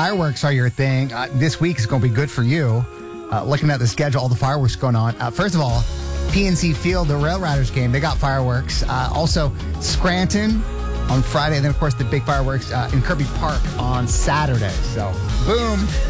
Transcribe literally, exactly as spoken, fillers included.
fireworks are your thing, uh, this week is going to be good for you. Uh, looking at the schedule, all the fireworks going on. Uh, first of all, P N C Field, the Rail Riders game, they got fireworks. Uh, also, Scranton on Friday, and then, of course, the big fireworks uh, in Kirby Park on Saturday. So, boom.